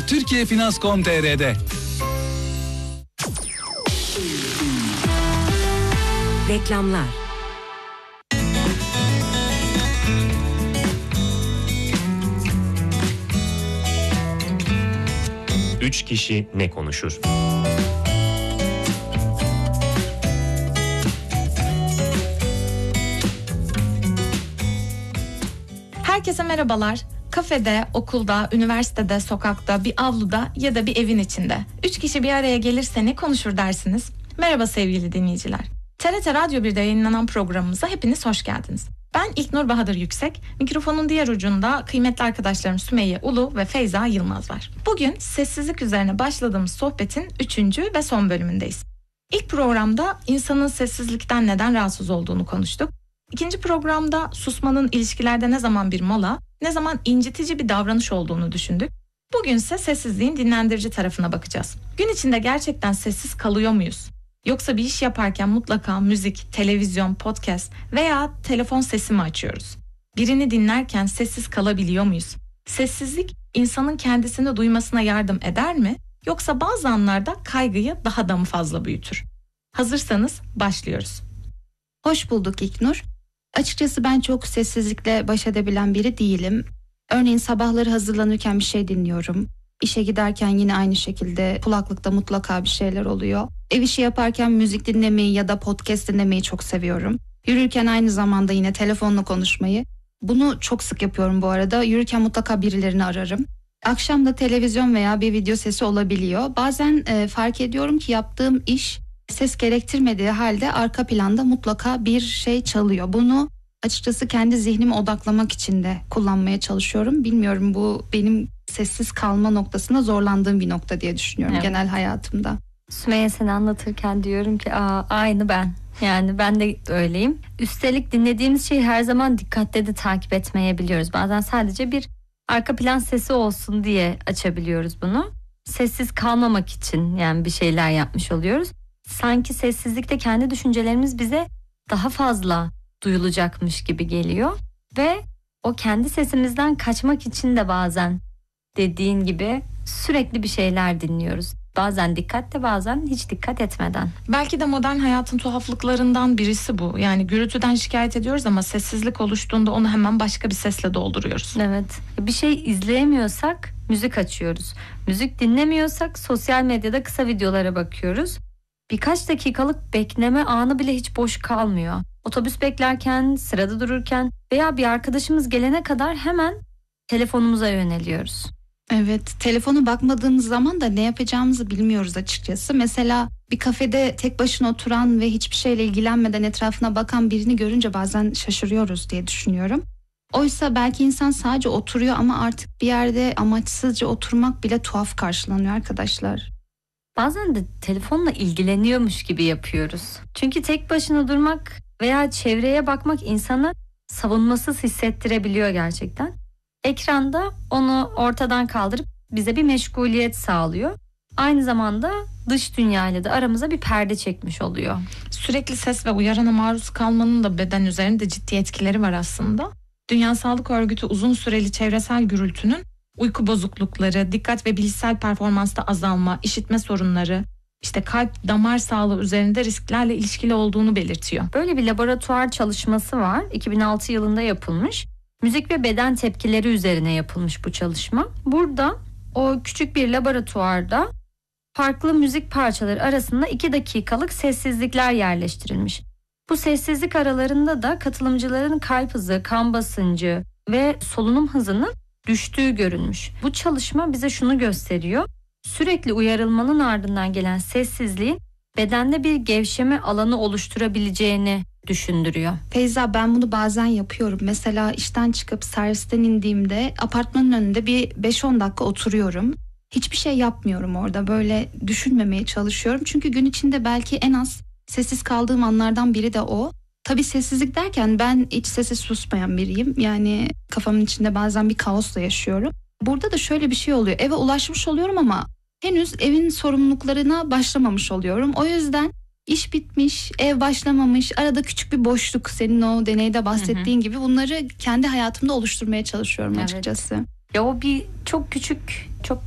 Türkiyefinans.com.tr'de. Reklamlar. Üç kişi ne konuşur? Herkese merhabalar. Kafede, okulda, üniversitede, sokakta, bir avluda ya da bir evin içinde 3 kişi bir araya gelirse ne konuşur dersiniz? Merhaba sevgili dinleyiciler. TRT Radyo 1'de yayınlanan programımıza hepiniz hoş geldiniz. Ben İlknur Bahadır Yüksek, mikrofonun diğer ucunda kıymetli arkadaşlarım Sümeyye Ulu ve Feyza Yılmaz var. Bugün sessizlik üzerine başladığımız sohbetin 3. ve son bölümündeyiz. İlk programda insanın sessizlikten neden rahatsız olduğunu konuştuk. İkinci programda susmanın ilişkilerde ne zaman bir mola, ne zaman incitici bir davranış olduğunu düşündük. Bugünse sessizliğin dinlendirici tarafına bakacağız. Gün içinde gerçekten sessiz kalıyor muyuz? Yoksa bir iş yaparken mutlaka müzik, televizyon, podcast veya telefon sesi mi açıyoruz? Birini dinlerken sessiz kalabiliyor muyuz? Sessizlik insanın kendisini duymasına yardım eder mi? Yoksa bazı anlarda kaygıyı daha da mı fazla büyütür? Hazırsanız başlıyoruz. Hoş bulduk İlknur. Açıkçası ben çok sessizlikle baş edebilen biri değilim. Örneğin sabahları hazırlanırken bir şey dinliyorum. İşe giderken yine aynı şekilde kulaklıkta mutlaka bir şeyler oluyor. Ev işi yaparken müzik dinlemeyi ya da podcast dinlemeyi çok seviyorum. Yürürken aynı zamanda yine telefonla konuşmayı. Bunu çok sık yapıyorum bu arada. Yürürken mutlaka birilerini ararım. Akşam da televizyon veya bir video sesi olabiliyor. Bazen fark ediyorum ki yaptığım iş ses gerektirmediği halde arka planda mutlaka bir şey çalıyor. Bunu açıkçası kendi zihnime odaklamak için de kullanmaya çalışıyorum. Bilmiyorum, bu benim sessiz kalma noktasında zorlandığım bir nokta diye düşünüyorum genel hayatımda. Sümeyye seni anlatırken diyorum ki aynı ben. Yani ben de öyleyim. Üstelik dinlediğimiz şeyi her zaman dikkatle de takip etmeyebiliyoruz. Bazen sadece bir arka plan sesi olsun diye açabiliyoruz bunu. Sessiz kalmamak için yani bir şeyler yapmış oluyoruz. Sanki sessizlikte kendi düşüncelerimiz bize daha fazla duyulacakmış gibi geliyor. Ve o kendi sesimizden kaçmak için de bazen dediğin gibi sürekli bir şeyler dinliyoruz. Bazen dikkatle, bazen hiç dikkat etmeden. Belki de modern hayatın tuhaflıklarından birisi bu. Yani gürültüden şikayet ediyoruz ama sessizlik oluştuğunda onu hemen başka bir sesle dolduruyoruz. Evet. Bir şey izleyemiyorsak müzik açıyoruz. Müzik dinlemiyorsak sosyal medyada kısa videolara bakıyoruz. Birkaç dakikalık bekleme anı bile hiç boş kalmıyor. Otobüs beklerken, sırada dururken veya bir arkadaşımız gelene kadar hemen telefonumuza yöneliyoruz. Evet, telefonu bakmadığımız zaman da ne yapacağımızı bilmiyoruz açıkçası. Mesela bir kafede tek başına oturan ve hiçbir şeyle ilgilenmeden etrafına bakan birini görünce bazen şaşırıyoruz diye düşünüyorum. Oysa belki insan sadece oturuyor ama artık bir yerde amaçsızca oturmak bile tuhaf karşılanıyor arkadaşlar. Bazen de telefonla ilgileniyormuş gibi yapıyoruz. Çünkü tek başına durmak veya çevreye bakmak insana savunmasız hissettirebiliyor gerçekten. Ekranda onu ortadan kaldırıp bize bir meşguliyet sağlıyor. Aynı zamanda dış dünyayla da aramıza bir perde çekmiş oluyor. Sürekli ses ve uyarana maruz kalmanın da beden üzerinde ciddi etkileri var aslında. Dünya Sağlık Örgütü uzun süreli çevresel gürültünün uyku bozuklukları, dikkat ve bilişsel performansta azalma, işitme sorunları, işte kalp damar sağlığı üzerinde risklerle ilişkili olduğunu belirtiyor. Böyle bir laboratuvar çalışması var. 2006 yılında yapılmış. Müzik ve beden tepkileri üzerine yapılmış bu çalışma. Burada o küçük bir laboratuvarda farklı müzik parçaları arasında 2 dakikalık sessizlikler yerleştirilmiş. Bu sessizlik aralarında da katılımcıların kalp hızı, kan basıncı ve solunum hızının düştüğü görülmüş. Bu çalışma bize şunu gösteriyor. Sürekli uyarılmanın ardından gelen sessizliğin bedende bir gevşeme alanı oluşturabileceğini düşündürüyor. Feyza, ben bunu bazen yapıyorum. Mesela işten çıkıp servisten indiğimde apartmanın önünde bir 5-10 dakika oturuyorum. Hiçbir şey yapmıyorum orada. Böyle düşünmemeye çalışıyorum. Çünkü gün içinde belki en az sessiz kaldığım anlardan biri de o. Tabii sessizlik derken ben iç sesi susmayan biriyim. Yani kafamın içinde bazen bir kaosla yaşıyorum. Burada da şöyle bir şey oluyor. Eve ulaşmış oluyorum ama henüz evin sorumluluklarına başlamamış oluyorum. O yüzden iş bitmiş, ev başlamamış, arada küçük bir boşluk, senin o deneyde bahsettiğin gibi, bunları kendi hayatımda oluşturmaya çalışıyorum açıkçası. Ya o bir çok küçük, çok